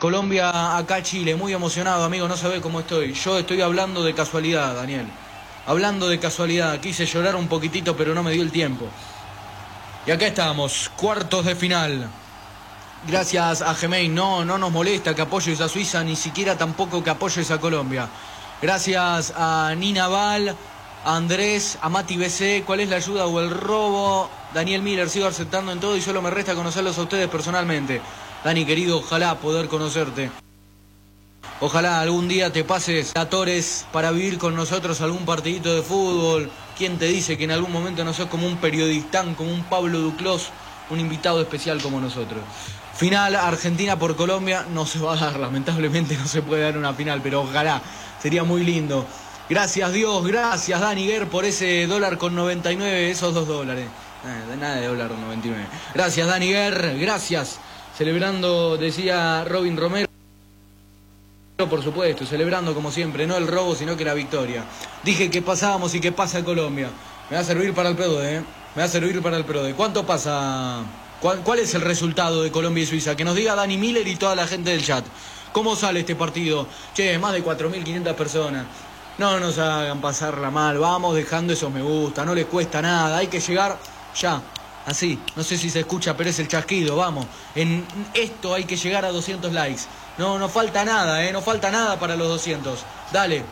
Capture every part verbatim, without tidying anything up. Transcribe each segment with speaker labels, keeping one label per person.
Speaker 1: Colombia acá Chile, muy emocionado, amigo, no sabe cómo estoy. Yo estoy hablando de casualidad, Daniel. Hablando de casualidad, quise llorar un poquitito, pero no me dio el tiempo. Y acá estamos, cuartos de final. Gracias a Gemain, no, no nos molesta que apoyes a Suiza, ni siquiera tampoco que apoyes a Colombia. Gracias a Nina Val, a Andrés, a Mati B C, ¿cuál es la ayuda o el robo? Daniel Miller, sigo aceptando en todo y solo me resta conocerlos a ustedes personalmente. Dani, querido, ojalá poder conocerte. Ojalá algún día te pases a Torres para vivir con nosotros algún partidito de fútbol. ¿Quién te dice que en algún momento no sos como un periodistán, como un Pablo Duclos, un invitado especial como nosotros? Final, Argentina por Colombia, no se va a dar, lamentablemente no se puede dar una final, pero ojalá, sería muy lindo. Gracias Dios, gracias Dani Guer por ese dólar con noventa y nueve, esos dos dólares. Nada, nada de dólar con noventa y nueve. Gracias Dani Guer, gracias. Celebrando, decía Robin Romero, por supuesto, celebrando como siempre, no el robo, sino que la victoria. Dije que pasábamos y que pasa Colombia. Me va a servir para el PRODE, ¿eh? Me va a servir para el PRODE. ¿Cuánto pasa? ¿Cuál, ¿Cuál es el resultado de Colombia y Suiza? Que nos diga Dani Miller y toda la gente del chat. ¿Cómo sale este partido? Che, más de cuatro mil quinientas personas. No nos hagan pasarla mal. Vamos dejando esos me gusta. No les cuesta nada. Hay que llegar ya. Así. No sé si se escucha, pero es el chasquido. Vamos. En esto hay que llegar a doscientos likes. No, no falta nada, ¿eh? No falta nada para los doscientos. Dale.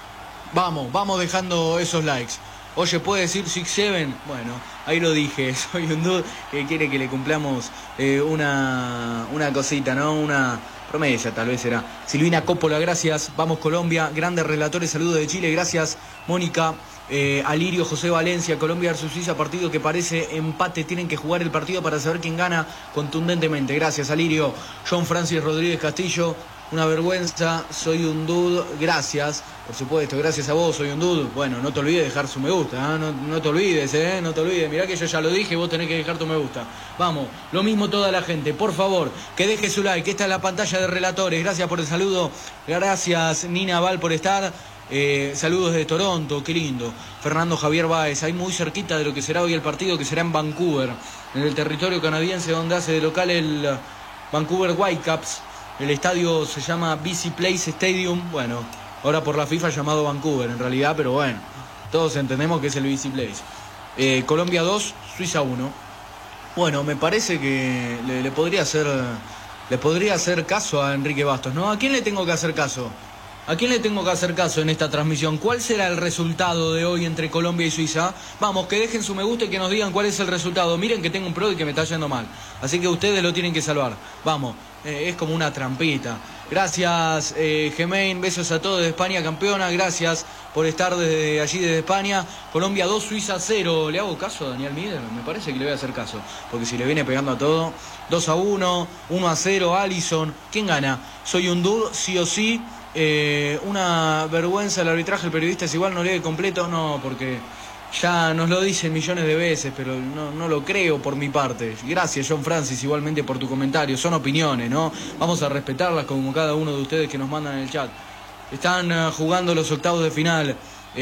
Speaker 1: Vamos, vamos dejando esos likes. Oye, ¿puede decir six seven? Bueno, ahí lo dije. Soy un dude que quiere que le cumplamos eh, una, una cosita, ¿no? Una promesa, tal vez será. Silvina Coppola, gracias. Vamos Colombia. Grandes relatores, saludos de Chile. Gracias, Mónica. Eh, Alirio, José Valencia, Colombia versus Suiza, partido que parece empate. Tienen que jugar el partido para saber quién gana contundentemente. Gracias, Alirio. John Francis Rodríguez Castillo. Una vergüenza, soy un dude, gracias, por supuesto, gracias a vos, soy un dude. Bueno, no te olvides de dejar su me gusta, ¿eh? no, no te olvides, ¿eh? no te olvides, mirá que yo ya lo dije, vos tenés que dejar tu me gusta. Vamos, lo mismo toda la gente, por favor, que deje su like, esta es la pantalla de relatores, gracias por el saludo, gracias Nina Val por estar, eh, saludos de Toronto, qué lindo. Fernando Javier Báez, ahí muy cerquita de lo que será hoy el partido, que será en Vancouver, en el territorio canadiense donde hace de local el Vancouver Whitecaps. El estadio se llama B C Place Stadium, bueno, ahora por la FIFA llamado Vancouver en realidad, pero bueno, todos entendemos que es el B C Place. Eh, Colombia dos, Suiza uno. Bueno, me parece que le, le podría hacer le podría hacer caso a Enrique Bastos, ¿no? ¿A quién le tengo que hacer caso? ¿A quién le tengo que hacer caso en esta transmisión? ¿Cuál será el resultado de hoy entre Colombia y Suiza? Vamos, que dejen su me gusta y que nos digan cuál es el resultado. Miren que tengo un pro y que me está yendo mal. Así que ustedes lo tienen que salvar. Vamos, eh, es como una trampita. Gracias, eh, Gemain. Besos a todos de España, campeona. Gracias por estar desde allí, desde España. Colombia dos, Suiza cero. ¿Le hago caso a Daniel Miller? Me parece que le voy a hacer caso. Porque si le viene pegando a todo. dos a uno, uno a cero, Allison. ¿Quién gana? Soy un dude, sí o sí. Eh, una vergüenza el arbitraje, el periodista es igual, no lee completo, no, porque ya nos lo dicen millones de veces, pero no, no lo creo por mi parte. Gracias, John Francis, igualmente por tu comentario, son opiniones, ¿no? Vamos a respetarlas como cada uno de ustedes que nos mandan en el chat. Están uh, jugando los octavos de final,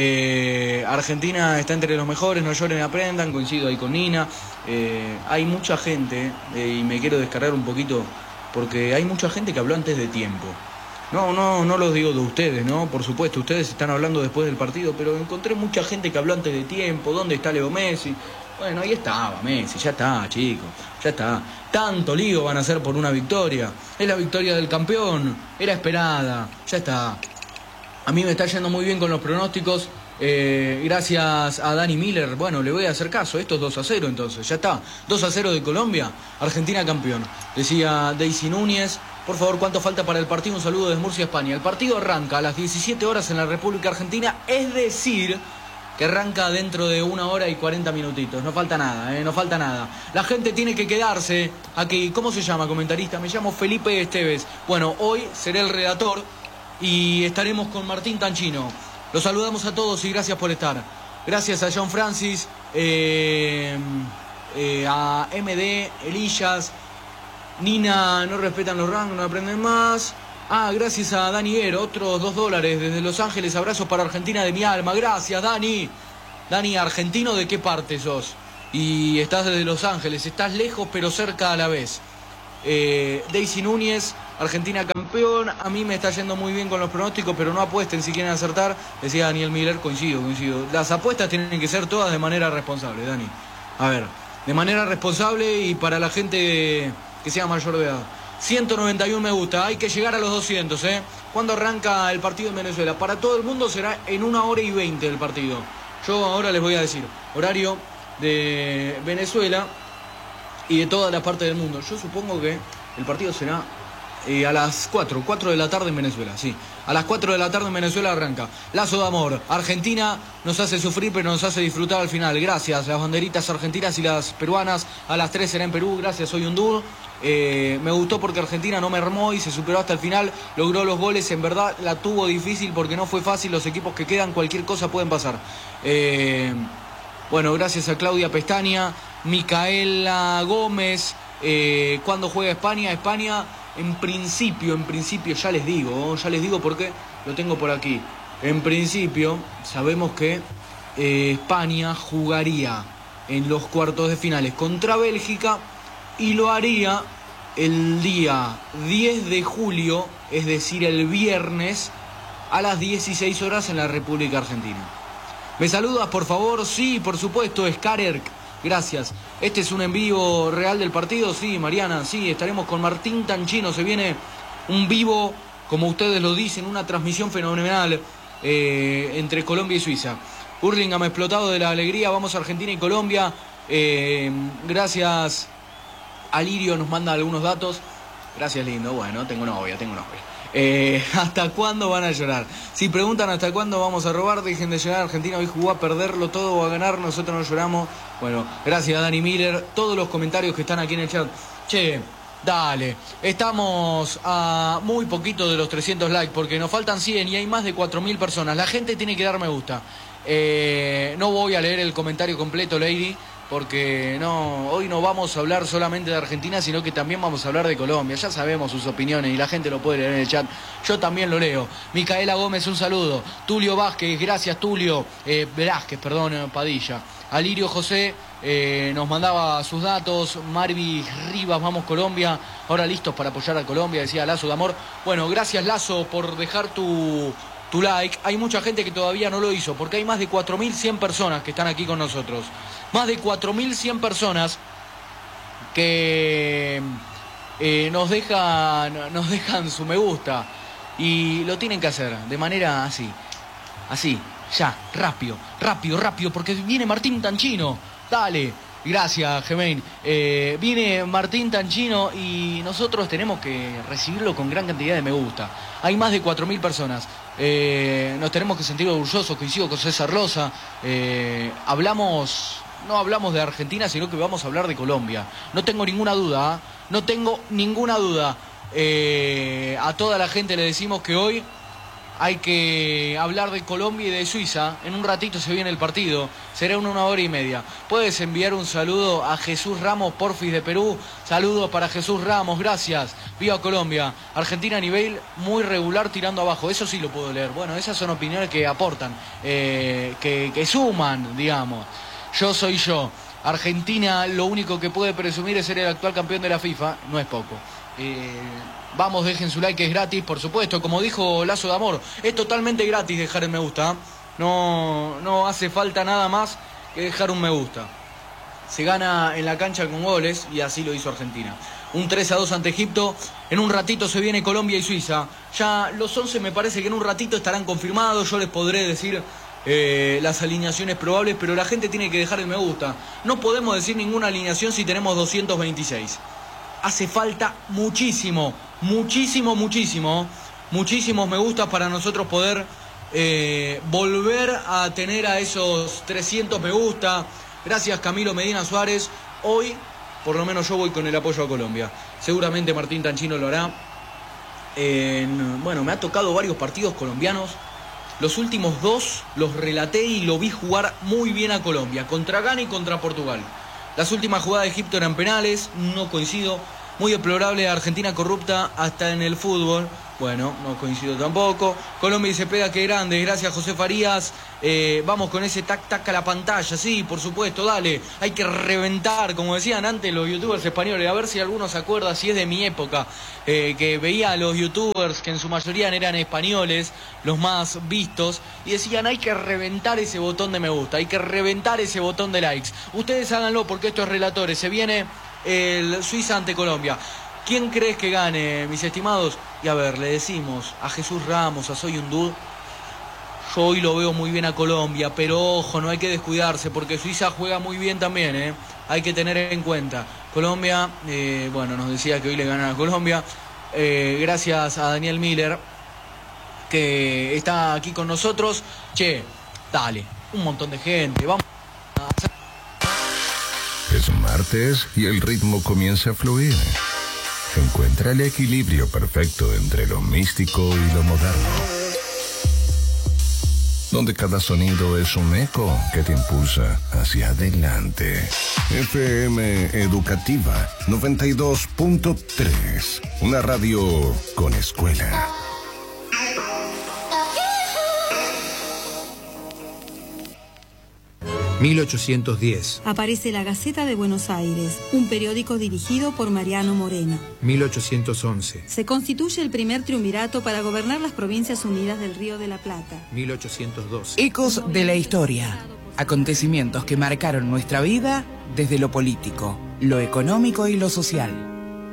Speaker 1: eh, Argentina está entre los mejores, no lloren, aprendan, coincido ahí con Nina. Eh, hay mucha gente, eh, y me quiero descargar un poquito, porque hay mucha gente que habló antes de tiempo. No, no, no los digo de ustedes, ¿no? Por supuesto, ustedes están hablando después del partido, pero encontré mucha gente que habló antes de tiempo. ¿Dónde está Leo Messi? Bueno, ahí estaba Messi, ya está, chicos, ya está. Tanto lío van a hacer por una victoria. Es la victoria del campeón, era esperada, ya está. A mí me está yendo muy bien con los pronósticos. Eh, gracias a Dani Miller. Bueno, le voy a hacer caso. Esto es dos a cero entonces, ya está. dos a cero de Colombia, Argentina campeón. Decía Daisy Núñez. Por favor, ¿cuánto falta para el partido? Un saludo desde Murcia, España. El partido arranca a las diecisiete horas en la República Argentina, es decir, que arranca dentro de una hora y cuarenta minutitos. No falta nada, ¿eh? No falta nada. La gente tiene que quedarse aquí. ¿Cómo se llama, comentarista? Me llamo Felipe Esteves. Bueno, hoy seré el redactor y estaremos con Martín Tanchino. Los saludamos a todos y gracias por estar. Gracias a John Francis, eh, eh, a M D, Elías, Nina, no respetan los rangos, no aprenden más. Ah, gracias a Dani Guero, otros dos dólares desde Los Ángeles. Abrazos para Argentina de mi alma. Gracias, Dani. Dani, ¿argentino de qué parte sos? Y estás desde Los Ángeles, estás lejos pero cerca a la vez. Eh, Daisy Núñez, Argentina campeón. A mí me está yendo muy bien con los pronósticos, pero no apuesten si quieren acertar. Decía Daniel Miller, coincido, coincido. Las apuestas tienen que ser todas de manera responsable, Dani. A ver, de manera responsable y para la gente que sea mayor de edad. ciento noventa y uno me gusta, hay que llegar a los doscientos, ¿eh? ¿Cuándo arranca el partido en Venezuela? Para todo el mundo será en una hora y veinte el partido. Yo ahora les voy a decir, horario de Venezuela y de toda la parte del mundo. Yo supongo que el partido será eh, a las cuatro, cuatro de la tarde en Venezuela, sí. A las cuatro de la tarde en Venezuela arranca. Lazo de amor. Argentina nos hace sufrir, pero nos hace disfrutar al final. Gracias. Las banderitas argentinas y las peruanas. A las tres será en Perú. Gracias, soy un duro. Eh, me gustó porque Argentina no mermó y se superó hasta el final. Logró los goles. En verdad la tuvo difícil porque no fue fácil. Los equipos que quedan, cualquier cosa pueden pasar. Eh, bueno, gracias a Claudia Pestaña. Micaela Gómez. Eh, ¿Cuándo juega España? España... En principio, en principio, ya les digo, ya les digo porque lo tengo por aquí. En principio, sabemos que eh, España jugaría en los cuartos de finales contra Bélgica y lo haría el día diez de julio, es decir, el viernes, a las dieciséis horas en la República Argentina. ¿Me saludas, por favor? Sí, por supuesto, Skarerk. Gracias. ¿Este es un envío real del partido? Sí, Mariana, sí, estaremos con Martín Tanchino. Se viene un vivo, como ustedes lo dicen, una transmisión fenomenal eh, entre Colombia y Suiza. Hurlingham explotado de la alegría. Vamos a Argentina y Colombia. Eh, gracias. Alirio nos manda algunos datos. Gracias, lindo. Bueno, tengo novia, tengo novia. Eh, ¿Hasta cuándo van a llorar? Si preguntan hasta cuándo vamos a robar, dejen de llorar. Argentina hoy jugó a perderlo todo o a ganar, nosotros no lloramos. Bueno, gracias Dani Miller. Todos los comentarios que están aquí en el chat. Che, dale, estamos a muy poquito de los trescientos likes porque nos faltan cien y hay más de cuatro mil personas. La gente tiene que dar me gusta. Eh, no voy a leer el comentario completo, Lady, porque no, hoy no vamos a hablar solamente de Argentina, sino que también vamos a hablar de Colombia. Ya sabemos sus opiniones y la gente lo puede leer en el chat. Yo también lo leo. Micaela Gómez, un saludo. Tulio Vázquez, gracias Tulio. Eh, Velázquez, perdón, Padilla. Alirio José eh, nos mandaba sus datos. Marvi Rivas, vamos Colombia. Ahora listos para apoyar a Colombia, decía Lazo de Amor. Bueno, gracias Lazo por dejar tu... tu like. Hay mucha gente que todavía no lo hizo, porque hay más de cuatro mil cien personas que están aquí con nosotros. Más de cuatro mil cien personas que eh, nos dejan, nos dejan su me gusta. Y lo tienen que hacer de manera así. Así, ya, rápido, rápido, rápido, porque viene Martín Tanchino. Dale. Gracias, Gemain. Eh, viene Martín Tanchino y nosotros tenemos que recibirlo con gran cantidad de me gusta. Hay más de cuatro mil personas. Eh, nos tenemos que sentir orgullosos, coincido con César Rosa. Eh, hablamos, no hablamos de Argentina, sino que vamos a hablar de Colombia. No tengo ninguna duda, ¿eh? No tengo ninguna duda. Eh, a toda la gente le decimos que hoy hay que hablar de Colombia y de Suiza. En un ratito se viene el partido. Será en una hora y media. Puedes enviar un saludo a Jesús Ramos, Porfis de Perú. Saludos para Jesús Ramos, gracias. Viva Colombia. Argentina a nivel muy regular tirando abajo. Eso sí lo puedo leer. Bueno, esas son opiniones que aportan, eh, que, que suman, digamos. Yo soy yo. Argentina lo único que puede presumir es ser el actual campeón de la FIFA. No es poco. Eh, vamos, dejen su like, que es gratis, por supuesto. Como dijo Lazo de Amor, es totalmente gratis dejar el me gusta, ¿eh? No, no hace falta nada más que dejar un me gusta. Se gana en la cancha con goles y así lo hizo Argentina. Un tres a dos ante Egipto. En un ratito se viene Colombia y Suiza. Ya los once me parece que en un ratito estarán confirmados. Yo les podré decir eh, las alineaciones probables, pero la gente tiene que dejar el me gusta. No podemos decir ninguna alineación si tenemos doscientos veintiséis. Hace falta muchísimo, muchísimo, muchísimo, muchísimos me gustas para nosotros poder eh, volver a tener a esos trescientos me gusta. Gracias Camilo Medina Suárez. Hoy, por lo menos yo voy con el apoyo a Colombia. Seguramente Martín Tanchino lo hará. En, bueno, me ha tocado varios partidos colombianos. Los últimos dos los relaté y lo vi jugar muy bien a Colombia, contra Ghana y contra Portugal. Las últimas jugadas de Egipto eran penales, no coincido. Muy deplorable, Argentina corrupta hasta en el fútbol. Bueno, no coincido tampoco. Colombia dice, pega que grande, gracias José Farías. Eh, vamos con ese tac tac a la pantalla, sí, por supuesto, dale. Hay que reventar, como decían antes los youtubers españoles, a ver si alguno se acuerda, si es de mi época, eh, que veía a los youtubers que en su mayoría eran españoles, los más vistos, y decían, hay que reventar ese botón de me gusta, hay que reventar ese botón de likes. Ustedes háganlo porque esto es Relatores, se viene el Suiza ante Colombia. ¿Quién crees que gane, mis estimados? Y a ver, le decimos a Jesús Ramos, a Soy un Dude, yo hoy lo veo muy bien a Colombia, pero ojo, no hay que descuidarse, porque Suiza juega muy bien también, ¿eh? Hay que tener en cuenta. Colombia, eh, bueno, nos decía que hoy le ganan a Colombia, eh, gracias a Daniel Miller, que está aquí con nosotros. Che, dale, un montón de gente, vamos a hacer...
Speaker 2: Es martes y el ritmo comienza a fluir. Encuentra el equilibrio perfecto entre lo místico y lo moderno, donde cada sonido es un eco que te impulsa hacia adelante. F M Educativa noventa y dos punto tres, una radio con escuela.
Speaker 3: mil ochocientos diez.
Speaker 4: Aparece La Gaceta de Buenos Aires, un periódico dirigido por Mariano Moreno.
Speaker 3: mil ochocientos once.
Speaker 4: Se constituye el primer triunvirato para gobernar las Provincias Unidas del Río de la Plata.
Speaker 3: mil ochocientos doce.
Speaker 5: Ecos de la historia. Acontecimientos que marcaron nuestra vida desde lo político, lo económico y lo social.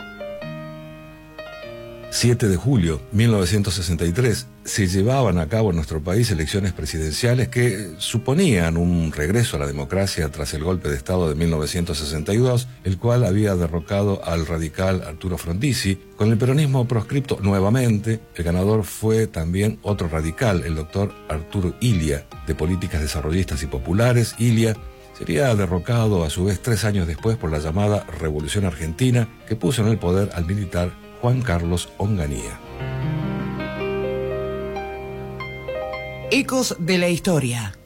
Speaker 6: siete de julio de mil novecientos sesenta y tres se llevaban a cabo en nuestro país elecciones presidenciales que suponían un regreso a la democracia tras el golpe de Estado de mil novecientos sesenta y dos, el cual había derrocado al radical Arturo Frondizi. Con el peronismo proscripto nuevamente, el ganador fue también otro radical, el doctor Arturo Illia, de Políticas Desarrollistas y Populares. Illia sería derrocado a su vez tres años después por la llamada Revolución Argentina, que puso en el poder al militar Juan Carlos Onganía.
Speaker 5: Ecos de la historia.